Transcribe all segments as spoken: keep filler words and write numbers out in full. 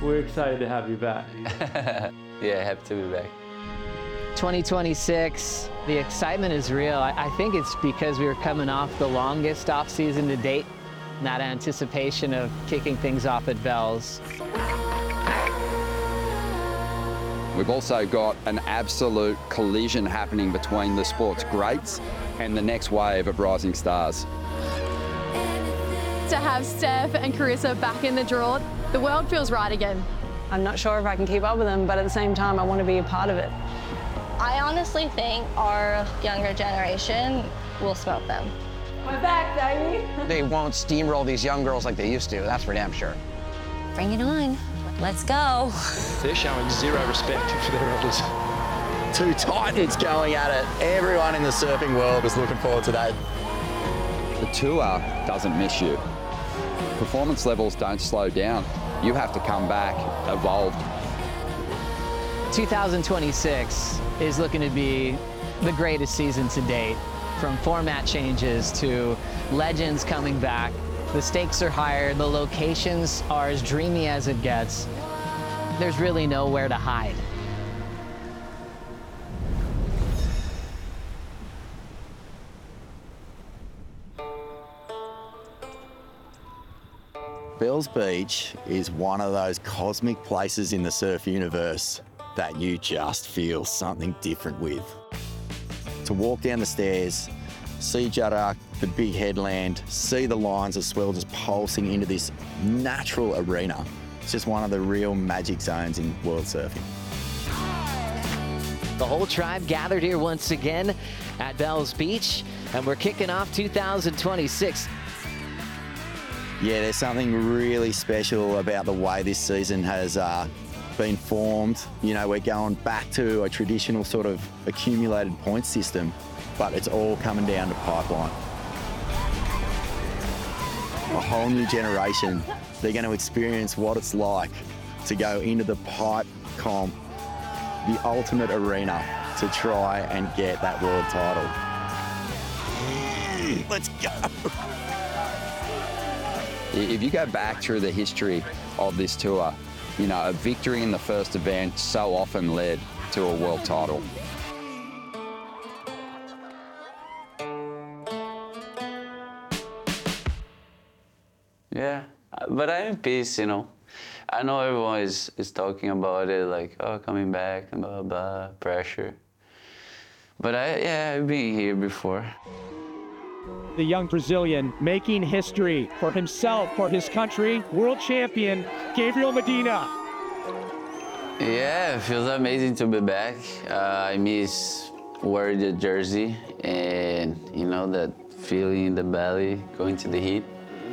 We're excited to have you back. Yeah, happy to be back. twenty twenty-six, the excitement is real. I, I think it's because we were coming off the longest off-season to date, and that anticipation of kicking things off at Bells. We've also got an absolute collision happening between the sport's greats and the next wave of rising stars. To have Steph and Carissa back in the draw, the world feels right again. I'm not sure if I can keep up with them, but at the same time, I want to be a part of it. I honestly think our younger generation will smoke them. We're back, baby. They won't steamroll these young girls like they used to, that's for damn sure. Bring it on. Let's go. They're showing zero respect for their elders. Two titans going at it. Everyone in the surfing world is looking forward to that. The tour doesn't miss you. Performance levels don't slow down. You have to come back evolved. two thousand twenty-six is looking to be the greatest season to date. From format changes to legends coming back, the stakes are higher, the locations are as dreamy as it gets. There's really nowhere to hide. Bells Beach is one of those cosmic places in the surf universe that you just feel something different with. To walk down the stairs, see Judd, the big headland, see the lines of swell just pulsing into this natural arena. It's just one of the real magic zones in world surfing. The whole tribe gathered here once again at Bells Beach, and we're kicking off two thousand twenty-six. Yeah, there's something really special about the way this season has uh, been formed. You know, we're going back to a traditional sort of accumulated point system, but it's all coming down to pipeline. A whole new generation, they're going to experience what it's like to go into the pipe comp, the ultimate arena, to try and get that world title. Let's go. If you go back through the history of this tour, you know, a victory in the first event so often led to a world title. Yeah, but I'm in peace, you know. I know everyone is, is talking about it, like, oh, coming back, and blah, blah, pressure. But I, yeah, I've been here before. The young Brazilian making history for himself, for his country, world champion, Gabriel Medina. Yeah, it feels amazing to be back. Uh, I miss wearing the jersey and, you know, that feeling in the belly, going to the heat.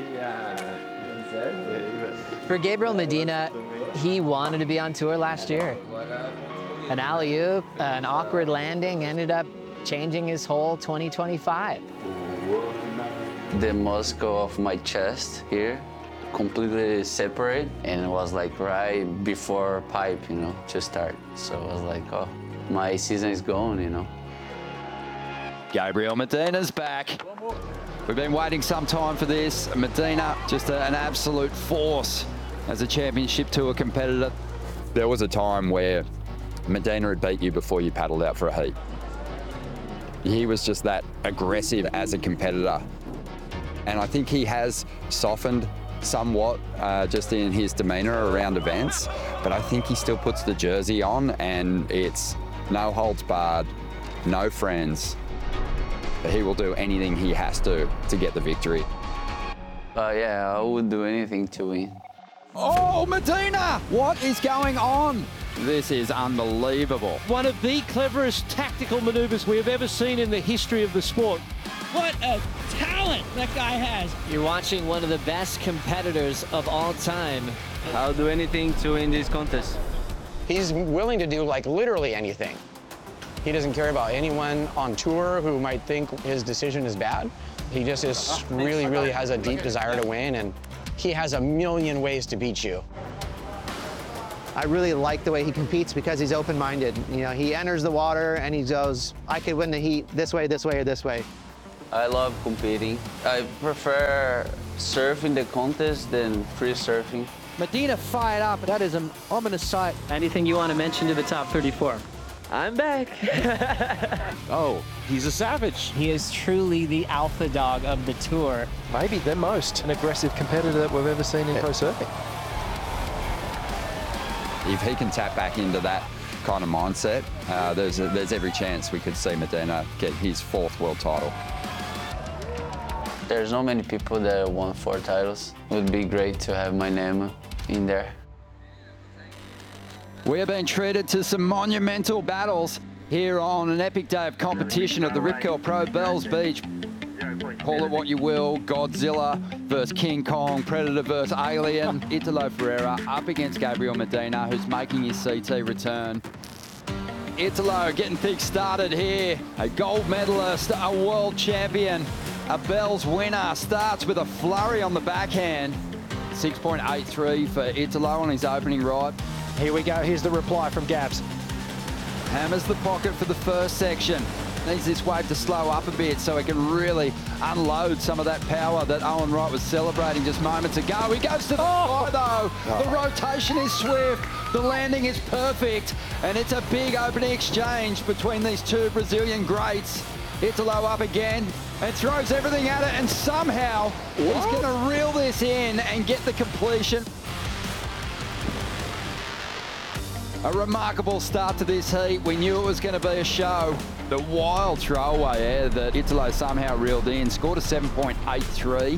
For Gabriel Medina, he wanted to be on tour last year. An alley-oop, an awkward landing ended up changing his whole twenty twenty-five. The muscle of my chest here completely separate, and it was like right before pipe, you know, to start. So I was like, oh, my season is gone, you know. Gabriel Medina's back. We've been waiting some time for this. Medina, just a, an absolute force as a championship tour competitor. There was a time where Medina had beat you before you paddled out for a heat. He was just that aggressive as a competitor. And I think he has softened somewhat uh, just in his demeanour around events, but I think he still puts the jersey on and it's no holds barred, no friends. He will do anything he has to to get the victory. Uh, yeah, I would do anything to win. Oh, Medina! What is going on? This is unbelievable. One of the cleverest tactical maneuvers we have ever seen in the history of the sport. What a talent that guy has. You're watching one of the best competitors of all time. I'll do anything to win this contest. He's willing to do like literally anything. He doesn't care about anyone on tour who might think his decision is bad. He just is really, really has a deep desire to win, and he has a million ways to beat you. I really like the way he competes because he's open-minded. You know, he enters the water and he goes, I could win the heat this way, this way, or this way. I love competing. I prefer surfing the contest than free surfing. Medina fired up. That is an ominous sight. Anything you want to mention to the top thirty-four? I'm back. Oh, he's a savage. He is truly the alpha dog of the tour. Maybe the most an aggressive competitor that we've ever seen in pro surfing. If he can tap back into that kind of mindset, uh, there's, a, there's every chance we could see Medina get his fourth world title. There's not many people that won four titles. It would be great to have my name in there. We have been treated to some monumental battles here on an epic day of competition at the Rip Curl Pro Bells Beach. Call it what you will, Godzilla versus King Kong, Predator versus Alien. Italo Ferreira up against Gabriel Medina, who's making his C T return. Italo getting things started here. A gold medalist, a world champion, a Bells winner. Starts with a flurry on the backhand. six point eight three for Italo on his opening ride. Here we go. Here's the reply from Gabs. Hammers the pocket for the first section. Needs this wave to slow up a bit so he can really unload some of that power that Owen Wright was celebrating just moments ago. He goes to the oh. fly though. Oh. The rotation is swift. The landing is perfect. And it's a big opening exchange between these two Brazilian greats. Italo up again and throws everything at it, and somehow what? he's going to reel this in and get the completion. A remarkable start to this heat. We knew it was going to be a show. The wild throwaway air that Italo somehow reeled in. Scored a seven point eight three.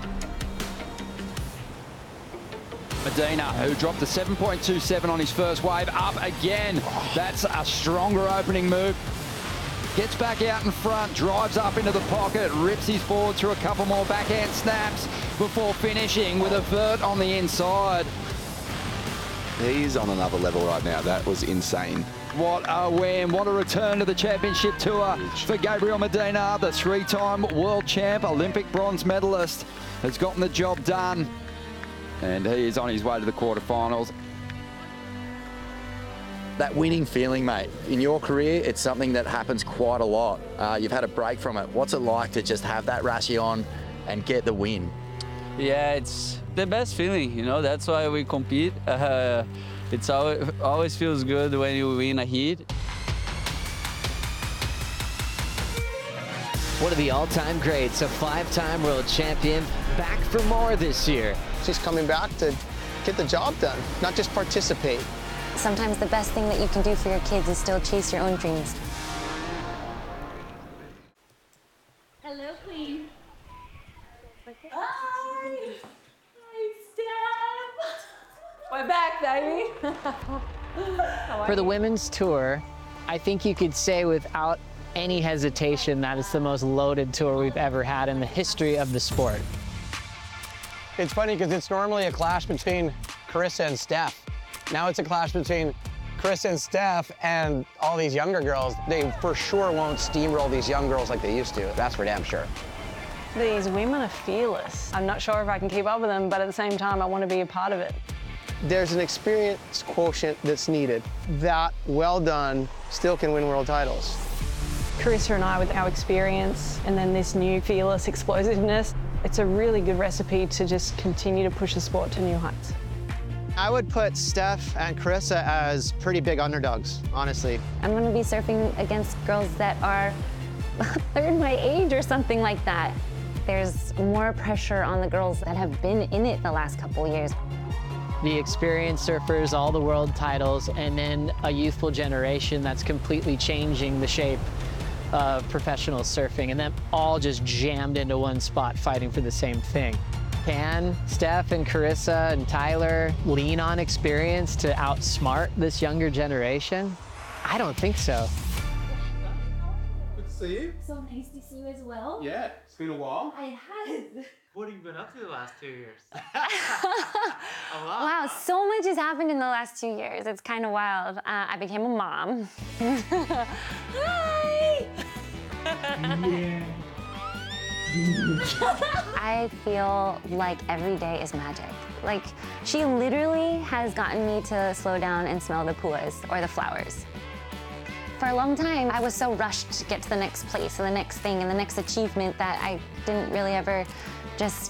Medina, who dropped a seven point two seven on his first wave, up again. That's a stronger opening move. Gets back out in front, drives up into the pocket, rips his forward through a couple more backhand snaps before finishing with a vert on the inside. He's on another level right now. That was insane. What a win. What a return to the championship tour for Gabriel Medina, the three-time world champ, Olympic bronze medalist, has gotten the job done. And he is on his way to the quarterfinals. That winning feeling, mate, in your career, it's something that happens quite a lot. Uh, you've had a break from it. What's it like to just have that Rashi on and get the win? Yeah, it's the best feeling, you know, that's why we compete. Uh, it's always, always feels good when you win a heat. One of the all-time greats, a five-time world champion, back for more this year. She's coming back to get the job done, not just participate. Sometimes the best thing that you can do for your kids is still chase your own dreams. Hello, Queen. Hi! Hi, Steph! We're back, baby. For the women's tour, I think you could say without any hesitation that it's the most loaded tour we've ever had in the history of the sport. It's funny because it's normally a clash between Carissa and Steph. Now it's a clash between Carissa and Steph and all these younger girls. They for sure won't steamroll these young girls like they used to. That's for damn sure. These women are fearless. I'm not sure if I can keep up with them, but at the same time, I want to be a part of it. There's an experience quotient that's needed. That, well done, still can win world titles. Carissa and I, with our experience, and then this new fearless explosiveness, it's a really good recipe to just continue to push the sport to new heights. I would put Steph and Carissa as pretty big underdogs, honestly. I'm going to be surfing against girls that are third my age or something like that. There's more pressure on the girls that have been in it the last couple years. The experienced surfers, all the world titles, and then a youthful generation that's completely changing the shape of professional surfing, and them all just jammed into one spot fighting for the same thing. Can Steph and Carissa and Tyler lean on experience to outsmart this younger generation? I don't think so. Good to see you. So nice to see you as well. Yeah, it's been a while. I have. What have you been up to the last two years? Wow, so much has happened in the last two years. It's kind of wild. Uh, I became a mom. Hi! Yeah. I feel like every day is magic. Like, she literally has gotten me to slow down and smell the puas or the flowers. For a long time, I was so rushed to get to the next place and the next thing and the next achievement that I didn't really ever just